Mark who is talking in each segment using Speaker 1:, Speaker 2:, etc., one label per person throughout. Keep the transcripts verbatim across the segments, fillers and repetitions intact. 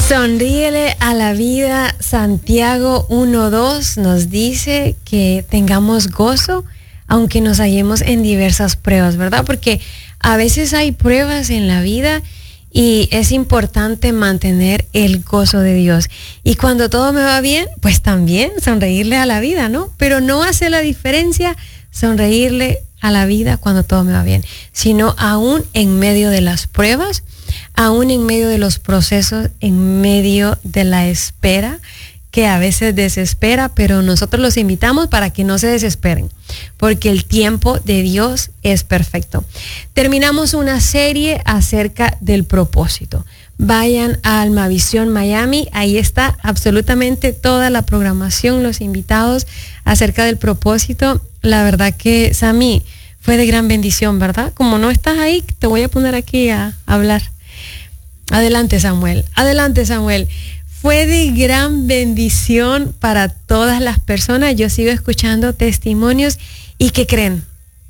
Speaker 1: Sonríele a la vida. Santiago uno dos nos dice que tengamos gozo aunque nos hallemos en diversas pruebas, ¿verdad? Porque a veces hay pruebas en la vida y es importante mantener el gozo de Dios. Y cuando todo me va bien, pues también sonreírle a la vida, ¿no? Pero no hace la diferencia sonreírle a la vida cuando todo me va bien, sino aún en medio de las pruebas, aún en medio de los procesos, en medio de la espera, que a veces desespera, pero nosotros los invitamos para que no se desesperen, porque el tiempo de Dios es perfecto. Terminamos una serie acerca del propósito. Vayan a Almavisión Miami, ahí está absolutamente toda la programación, los invitados acerca del propósito. La verdad que, Sammy, fue de gran bendición, ¿verdad? Como no estás ahí, te voy a poner aquí a hablar. Adelante, Samuel. Adelante, Samuel. Fue de gran bendición para todas las personas. Yo sigo escuchando testimonios. ¿Y qué creen?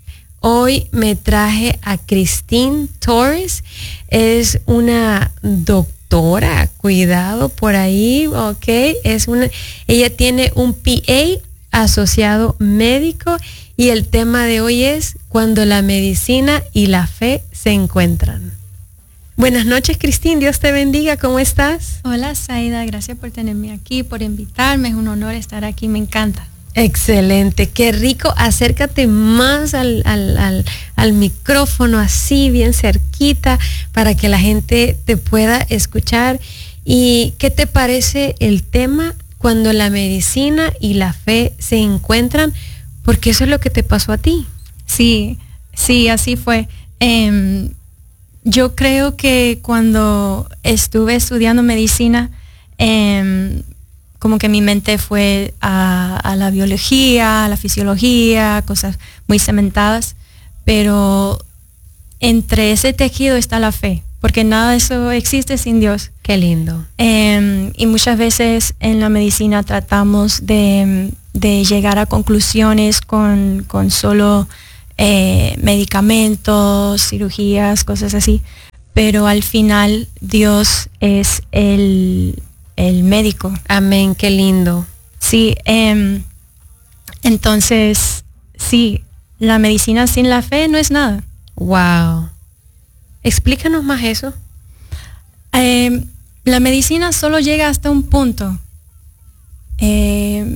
Speaker 1: Hoy me traje a Christine Torres. Es una doctora, cuidado por ahí, ok. Es una, ella tiene un P A asociado médico y el tema de hoy es cuando la medicina y la fe se encuentran. Buenas noches, Christine, Dios te bendiga, ¿cómo estás?
Speaker 2: Hola, Saida, gracias por tenerme aquí, por invitarme, es un honor estar aquí, me encanta.
Speaker 1: Excelente, qué rico, acércate más al, al, al, al micrófono, así bien cerquita, para que la gente te pueda escuchar. ¿Y qué te parece el tema cuando la medicina y la fe se encuentran? Porque eso es lo que te pasó a ti.
Speaker 2: Sí, sí, así fue. Eh, Yo creo que cuando estuve estudiando medicina, eh, como que mi mente fue a, a la biología, a la fisiología, cosas muy cementadas, pero entre ese tejido está la fe, porque nada de eso existe sin Dios.
Speaker 1: Qué lindo.
Speaker 2: Eh, y muchas veces en la medicina tratamos de, de llegar a conclusiones con, con solo... Eh, medicamentos, cirugías, cosas así, pero al final Dios es el, el médico.
Speaker 1: Amén, qué lindo.
Speaker 2: Sí, eh, entonces, sí, la medicina sin la fe no es nada.
Speaker 1: Wow. Explícanos más eso.
Speaker 2: Eh, la medicina solo llega hasta un punto. Eh,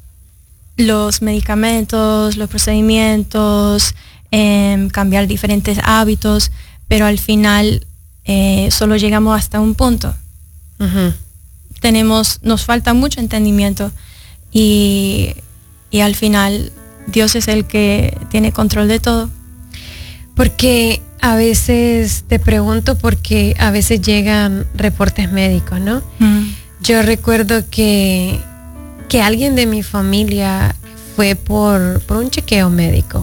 Speaker 2: los medicamentos, los procedimientos, eh, cambiar diferentes hábitos, pero al final eh, solo llegamos hasta un punto. Uh-huh. Tenemos, nos falta mucho entendimiento y, y al final Dios es el que tiene control de todo.
Speaker 1: Porque a veces te pregunto, porque a veces llegan reportes médicos, ¿no? Uh-huh. Yo recuerdo que que alguien de mi familia fue por, por un chequeo médico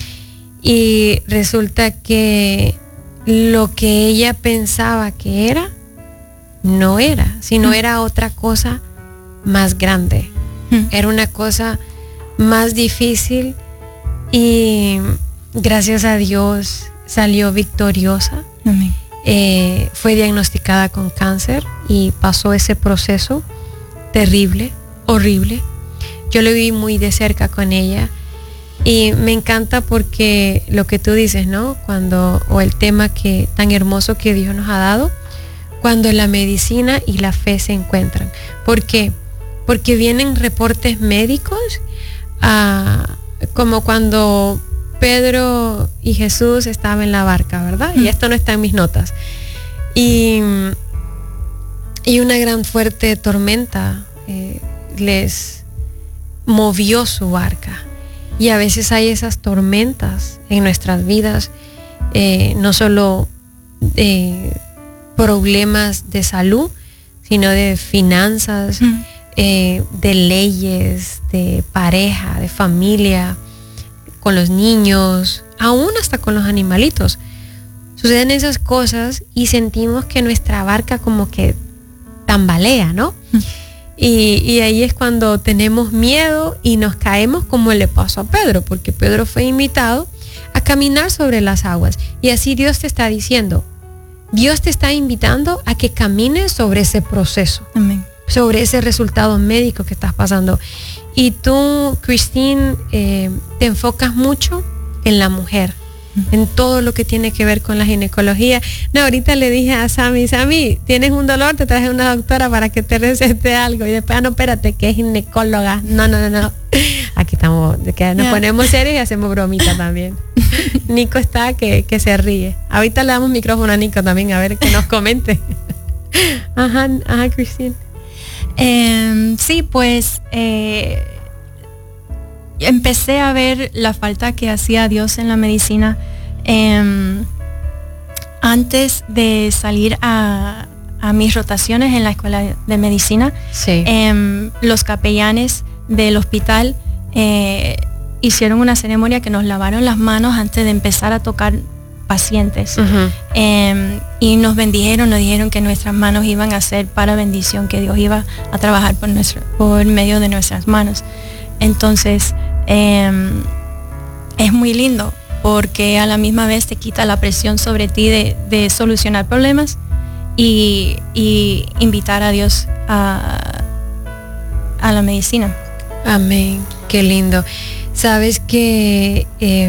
Speaker 1: y resulta que lo que ella pensaba que era, no era, sino era otra cosa más grande. Era una cosa más difícil y gracias a Dios salió victoriosa.
Speaker 2: Amén.
Speaker 1: Eh, fue diagnosticada con cáncer y pasó ese proceso terrible, horrible. Yo lo vi muy de cerca con ella y me encanta porque lo que tú dices, ¿no? Cuando, o el tema que tan hermoso que Dios nos ha dado, cuando la medicina y la fe se encuentran. ¿Por qué? Porque vienen reportes médicos, uh, como cuando Pedro y Jesús estaban en la barca, ¿verdad? Mm. Y esto no está en mis notas. Y, y una gran fuerte tormenta eh, les movió su barca. Y a veces hay esas tormentas en nuestras vidas, eh, no solo eh, problemas de salud, sino de finanzas, mm. eh, de leyes, de pareja, de familia, con los niños, aún hasta con los animalitos. Suceden esas cosas y sentimos que nuestra barca como que tambalea, ¿no? Mm. Y, y ahí es cuando tenemos miedo y nos caemos, como le pasó a Pedro, porque Pedro fue invitado a caminar sobre las aguas. Y así Dios te está diciendo, Dios te está invitando a que camines sobre ese proceso.
Speaker 2: Amén.
Speaker 1: Sobre ese resultado médico que estás pasando. Y tú, Christine, eh, te enfocas mucho en la mujer, en todo lo que tiene que ver con la ginecología. No, ahorita le dije a Sammy, Sammy, tienes un dolor, te traje una doctora para que te recete algo. Y después, ah, no, espérate, que es ginecóloga. No, no, no, no. Aquí estamos, que nos yeah. ponemos serios y hacemos bromita también. Nico está que, que se ríe. Ahorita le damos micrófono a Nico también, a ver que nos comente. Ajá, ajá, Christine.
Speaker 2: Eh, sí, pues eh, empecé a ver la falta que hacía Dios en la medicina eh, antes de salir a, a mis rotaciones en la escuela de medicina.
Speaker 1: Sí.
Speaker 2: Eh, los capellanes del hospital eh, hicieron una ceremonia que nos lavaron las manos antes de empezar a tocar pacientes.
Speaker 1: Uh-huh.
Speaker 2: eh, y nos bendijeron, nos dijeron que nuestras manos iban a ser para bendición, que Dios iba a trabajar por, nuestro, por medio de nuestras manos. Entonces eh, es muy lindo porque a la misma vez te quita la presión sobre ti de, de solucionar problemas y, y invitar a Dios a, a la medicina.
Speaker 1: Amén, qué lindo. Sabes que eh,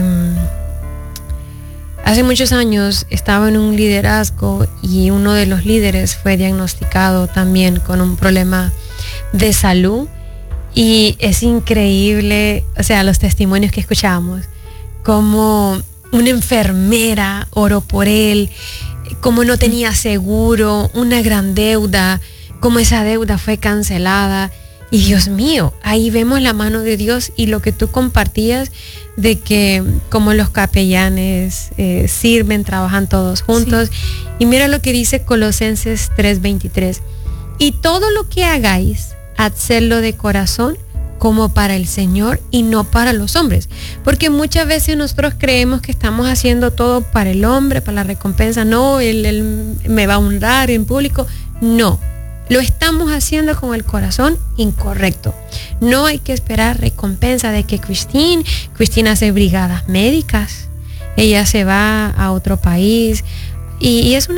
Speaker 1: hace muchos años estaba en un liderazgo y uno de los líderes fue diagnosticado también con un problema de salud y es increíble, o sea, los testimonios que escuchamos, como una enfermera oró por él, como no tenía seguro, una gran deuda, como esa deuda fue cancelada. Y Dios mío, ahí vemos la mano de Dios y lo que tú compartías de que como los capellanes eh, sirven, trabajan todos juntos. Sí. Y mira lo que dice Colosenses tres veintitrés. Y todo lo que hagáis, hacedlo de corazón como para el Señor y no para los hombres. Porque muchas veces nosotros creemos que estamos haciendo todo para el hombre, para la recompensa. No, él, él me va a honrar en público. No. Lo estamos haciendo con el corazón incorrecto. No hay que esperar recompensa de que Christine, Christine hace brigadas médicas. Ella se va a otro país y, y es una